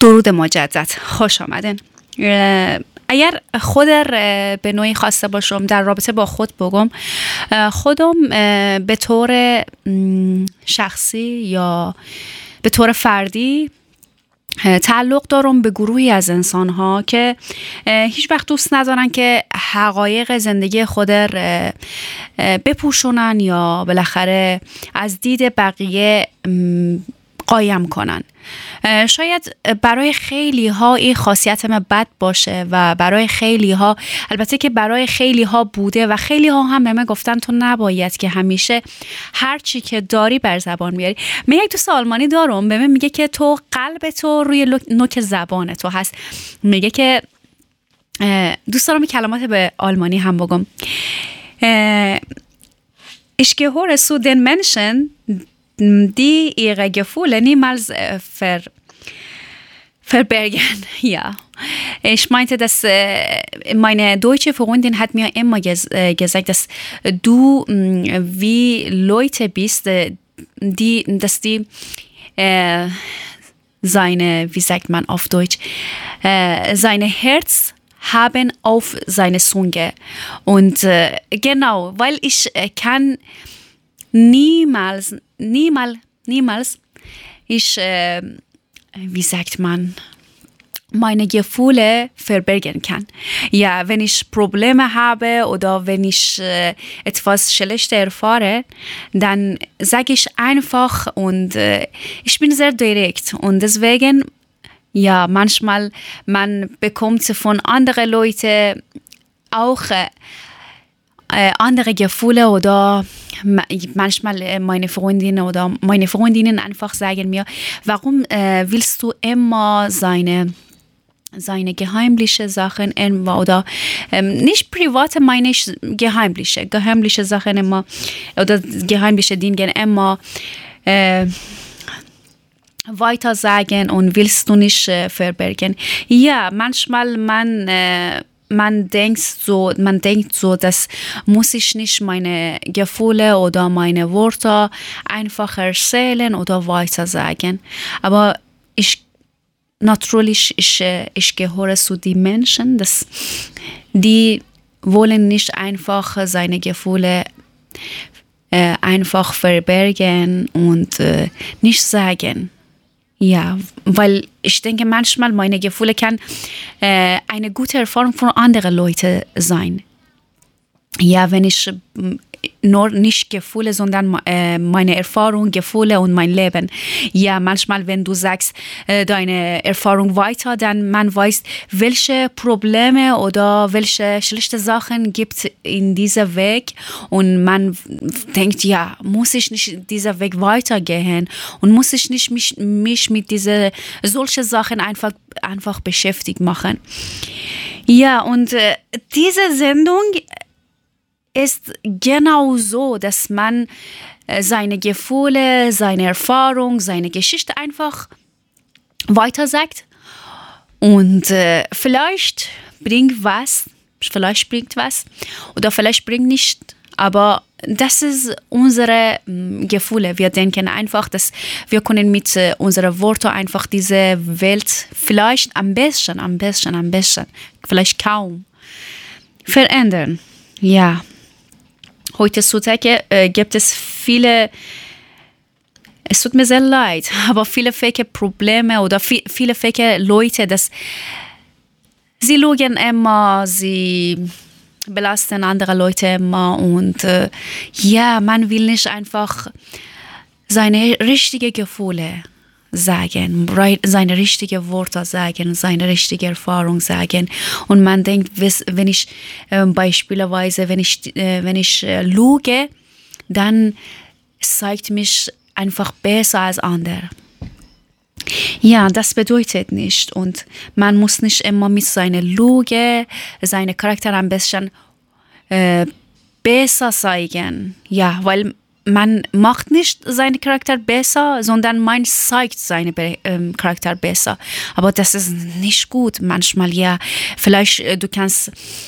درود مجدد، خوش آمدین. اگر خود به نوعی خواسته باشم در رابطه با خود بگم، خودم به طور شخصی یا به طور فردی تعلق دارم به گروهی از انسان ها که هیچ وقت دوست ندارن که حقایق زندگی خود بپوشونن یا بالاخره از دید بقیه قایم کنن. شاید برای خیلی ها این خاصیت من بد باشه و برای خیلی ها، البته که برای خیلی ها بوده و خیلی ها هم به من گفتن تو نباید که همیشه هر چی که داری بر زبان بیاری. من یک دوست آلمانی دارم، به من میگه که تو قلب تو روی نوک زبان تو هست. میگه که دوست دارم کلمات به آلمانی هم بگم. Ich gehöre zu den Menschen, die ihre Gefühle niemals verbergen. Ja, ich meinte, dass meine deutsche Freundin hat mir immer gesagt, dass du wie Leute bist, dass die seine, wie sagt man auf Deutsch, seine Herz haben auf seine Zunge. Und genau, weil ich kann niemals ich, wie sagt man, meine Gefühle verbergen kann. Ja, wenn ich Probleme habe oder wenn ich etwas Schlechtes erfahre, dann sage ich einfach und ich bin sehr direkt und deswegen, ja, manchmal man bekommt von anderen Leuten auch andere Gefühle oder manchmal meine Freundinnen einfach sagen mir, warum willst du immer seine geheimliche Sachen oder nicht private, meine ich geheimliche Sachen immer oder geheimliche Dinge immer weiter sagen und willst du nicht verbergen. Ja, manchmal man denkt so, dass muss ich nicht meine Gefühle oder meine Worte einfach erzählen oder weiter sagen. Aber ich gehöre zu den Menschen, die wollen nicht einfach seine Gefühle einfach verbergen und nicht sagen. Ja, weil ich denke, manchmal meine Gefühle kann eine gute Erfahrung von anderen Leuten sein. Ja, wenn ich nur nicht Gefühle, sondern meine Erfahrung, Gefühle und mein Leben. Ja, manchmal, wenn du sagst deine Erfahrung weiter, dann man weiß, welche Probleme oder welche schlechte Sachen gibt in dieser Weg und man denkt, ja, muss ich nicht dieser Weg weitergehen und muss ich nicht mich mit solche Sachen einfach beschäftigt machen. Ja, und diese Sendung ist genau so, dass man seine Gefühle, seine Erfahrung, seine Geschichte einfach weiter sagt und vielleicht bringt was oder vielleicht bringt nicht, aber das ist unsere Gefühle. Wir denken einfach, dass wir können mit unseren Worten einfach diese Welt vielleicht am besten, vielleicht kaum verändern. Ja. Heutzutage gibt es viele, es tut mir sehr leid, aber viele fake Probleme oder viele fake Leute, dass sie lügen immer, sie belasten andere Leute immer und ja, man will nicht einfach seine richtigen Gefühle sagen, seine richtigen Worte sagen, seine richtige Erfahrung sagen. Und man denkt, wenn ich beispielsweise, wenn ich lüge, dann zeigt mich einfach besser als andere. Ja, das bedeutet nicht. Und man muss nicht immer mit seiner Lüge, seine Charakter am besten besser zeigen. Ja, weil man macht nicht seinen Charakter besser, sondern man zeigt seinen Charakter besser. Aber das ist nicht gut. Manchmal, ja, vielleicht du kannst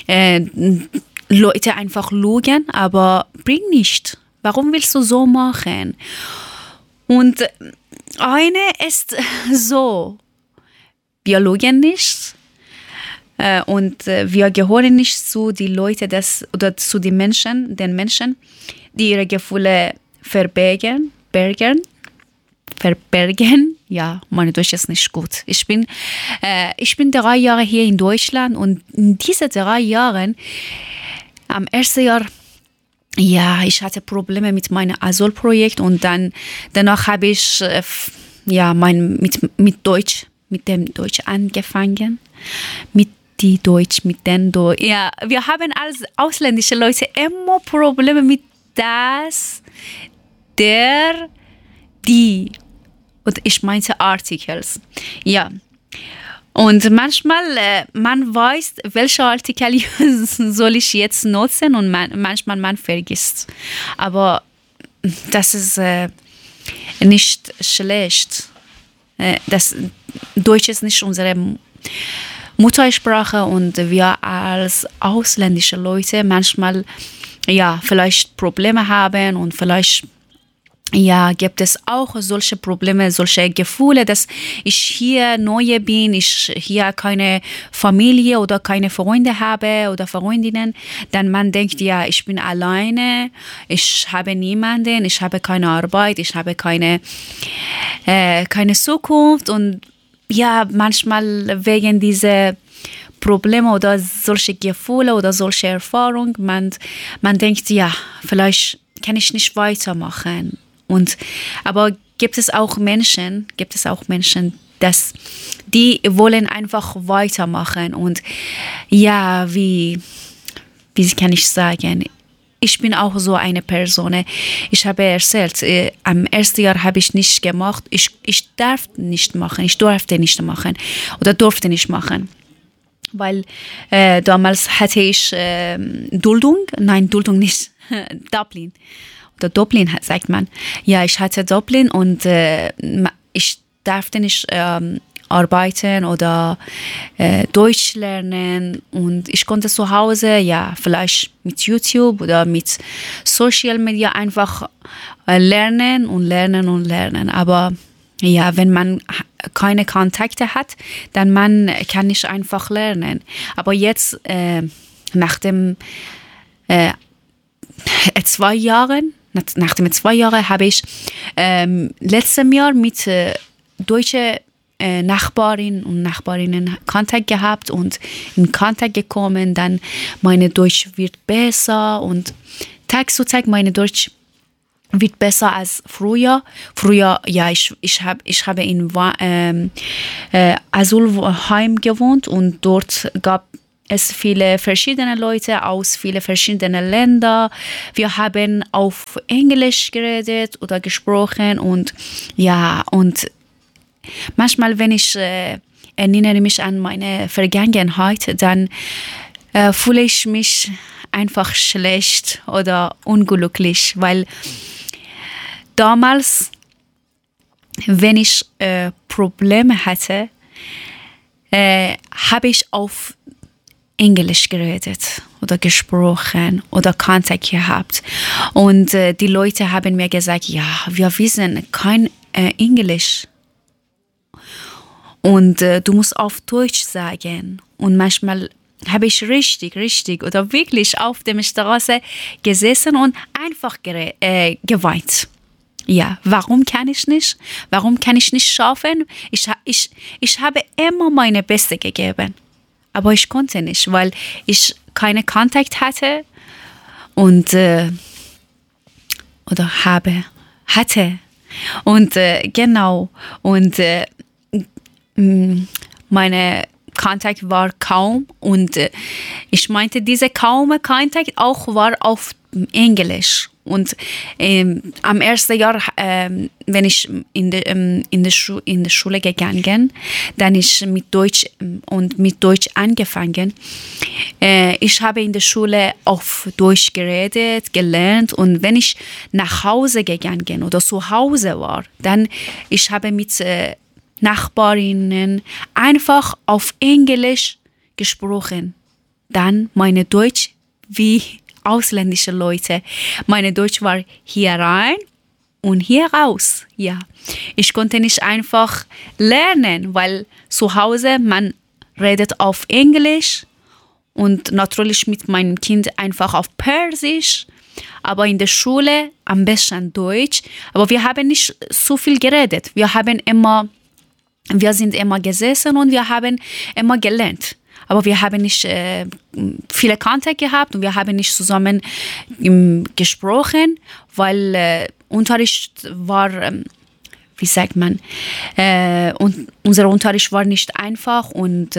Leute einfach lügen, aber bringt nicht. Warum willst du so machen? Und eine ist so, Biologen nicht. Und wir gehören nicht zu den Leuten, oder zu den Menschen, die ihre Gefühle verbergen. Ja, meine Deutsch ist nicht gut. Ich bin 3 Jahre hier in Deutschland und in diesen 3 Jahren, am ersten Jahr, ja, ich hatte Probleme mit meinem Asylprojekt und danach habe ich mit dem Deutsch angefangen. Ja, wir haben als ausländische Leute immer Probleme mit das, die. Und ich meinte Articles. Ja. Und manchmal, man weiß, welche Artikel soll ich jetzt nutzen und manchmal man vergisst. Aber das ist nicht schlecht. Das Deutsch ist nicht unsere Muttersprache und wir als ausländische Leute manchmal vielleicht Probleme haben und vielleicht gibt es auch solche Probleme, solche Gefühle, dass ich hier neu bin, ich hier keine Familie oder keine Freunde habe oder Freundinnen, dann man denkt, ich bin alleine, ich habe niemanden, ich habe keine Arbeit, ich habe keine Zukunft und manchmal wegen dieser Probleme oder solche Gefühle oder solche Erfahrungen, man denkt, vielleicht kann ich nicht weitermachen. Aber gibt es auch Menschen, dass die wollen einfach weitermachen und wie kann ich sagen, ich bin auch so eine Person. Ich habe erzählt, am ersten Jahr habe ich nicht gemacht, ich durfte nicht machen, weil damals hatte ich Duldung nicht, Dublin. Oder Dublin sagt man. Ja, ich hatte Dublin und ich durfte nicht arbeiten oder Deutsch lernen und ich konnte zu Hause, vielleicht mit YouTube oder mit Social Media einfach lernen. Aber wenn man keine Kontakte hat, dann man kann nicht einfach lernen. Aber jetzt, nach dem 2 Jahren habe ich letztes Jahr mit deutschen Nachbarinnen und Nachbarinnen Kontakt gehabt und in Kontakt gekommen. Dann meine Deutsch wird besser und Tag zu Tag meine Deutsch wird besser als früher. Ich habe in Asylheim gewohnt und dort gab es viele verschiedene Leute aus vielen verschiedenen Ländern. Wir haben auf Englisch geredet oder gesprochen und manchmal, wenn ich erinnere mich an meine Vergangenheit, dann fühle ich mich einfach schlecht oder unglücklich, weil damals, wenn ich Probleme hatte, habe ich auf Englisch geredet oder gesprochen oder Kontakt gehabt. Und die Leute haben mir gesagt, wir wissen kein Englisch. Und du musst auf Deutsch sagen. Und manchmal habe ich richtig oder wirklich auf der Straße gesessen und einfach geweint. Ja, warum kann ich nicht? Warum kann ich nicht schaffen? Ich habe immer meine Beste gegeben. Aber ich konnte nicht, weil ich keine Kontakt hatte und hatte. Und genau. Und meine Kontakt war kaum. Und ich meinte, diese kaume Kontakt auch war auf Englisch. Und am ersten Jahr, wenn ich in der Schule gegangen, dann ich mit Deutsch angefangen. Ich habe in der Schule auf Deutsch geredet, gelernt und wenn ich nach Hause gegangen oder zu Hause war, dann ich habe mit Nachbarinnen einfach auf Englisch gesprochen. Dann meine Deutsch wie ausländische Leute. Meine Deutsch war hier rein und hier raus. Ja, ich konnte nicht einfach lernen, weil zu Hause man redet auf Englisch und natürlich mit meinem Kind einfach auf Persisch, aber in der Schule ein bisschen Deutsch. Aber wir haben nicht so viel geredet. Wir sind immer gesessen und wir haben immer gelernt. Aber wir haben nicht viele Kontakt gehabt und wir haben nicht zusammen gesprochen, weil Unterricht war, wie sagt man, und unser Unterricht war nicht einfach und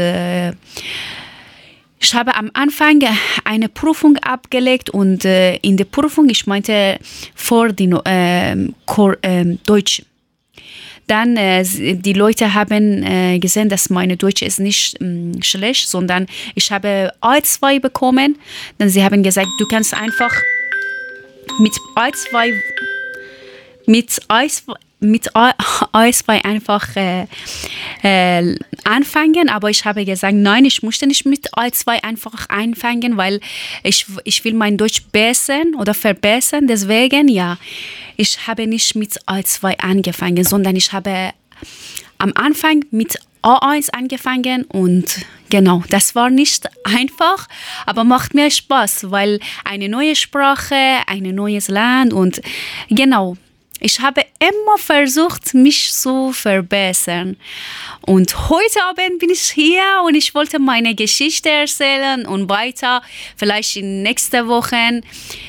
ich habe am Anfang eine Prüfung abgelegt und in der Prüfung, ich meinte vor die Deutsch. Dann die Leute haben gesehen, dass meine Deutsch ist nicht schlecht, sondern ich habe A2 bekommen. Dann sie haben gesagt, du kannst einfach mit A2 einfach anfangen, aber ich habe gesagt, nein, ich möchte nicht mit A2 einfach anfangen, weil ich will mein Deutsch bessern oder verbessern, deswegen, ja, ich habe nicht mit A2 angefangen, sondern ich habe am Anfang mit A1 angefangen und genau, das war nicht einfach, aber macht mir Spaß, weil eine neue Sprache, ein neues Land und genau, ich habe immer versucht, mich zu verbessern. Und heute Abend bin ich hier und ich wollte meine Geschichte erzählen und weiter, vielleicht in nächsten Wochen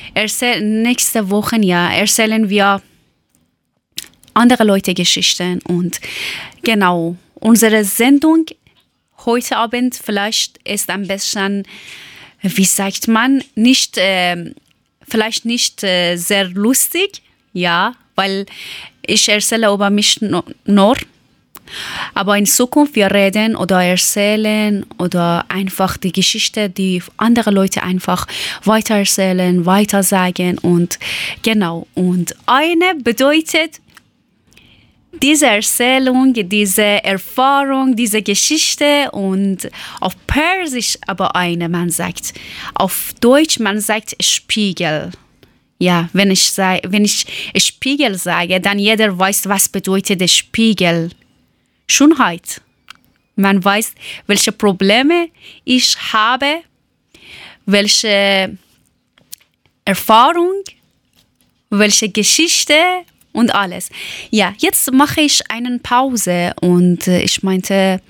erzählen wir andere Leute Geschichten. Und genau, unsere Sendung heute Abend vielleicht ist ein bisschen, wie sagt man, vielleicht nicht sehr lustig, ja, weil ich erzähle über mich nur, aber in Zukunft wir reden oder erzählen oder einfach die Geschichte, die andere Leute einfach weiter erzählen, weiter sagen und genau. Und eine bedeutet diese Erzählung, diese Erfahrung, diese Geschichte und auf Persisch aber eine, man sagt, auf Deutsch man sagt Spiegel. Ja, wenn ich Spiegel sage, dann jeder weiß, was bedeutet der Spiegel. Schönheit. Man weiß, welche Probleme ich habe, welche Erfahrung, welche Geschichte und alles. Ja, jetzt mache ich eine Pause und ich meinte,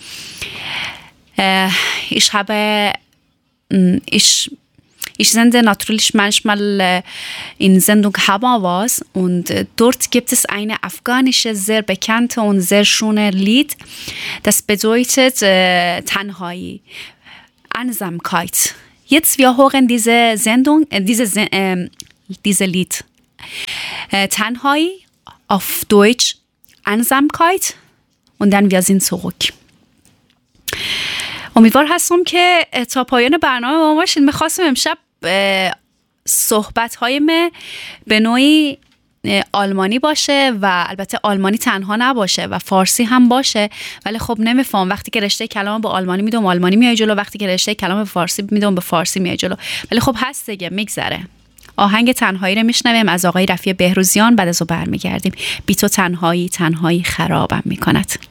ich sende natürlich manchmal in Sendung Hamawas und dort gibt es eine afghanische, sehr bekannte und sehr schöne Lied. Das bedeutet Tanhai, Einsamkeit. Jetzt wir hören diese Sendung, diese Lied. Tanhai auf Deutsch, Einsamkeit und dann wir sind zurück. امیدوار هستم که تا پایان برنامه با ما باشید. میخواستم امشب صحبت‌های به نوعی آلمانی باشه و البته آلمانی تنها نباشه و فارسی هم باشه، ولی خب نمیفهم وقتی که رشته کلام به آلمانی میدم آلمانی میای جلو، وقتی که رشته کلام به فارسی میدم به فارسی میای جلو، ولی خب هست دیگه، میگذره. آهنگ تنهایی رو میشنویم از آقای رفیع بهروزیان، بعد از اون برمیگردیم. بی تو تنهایی خرابم میکند.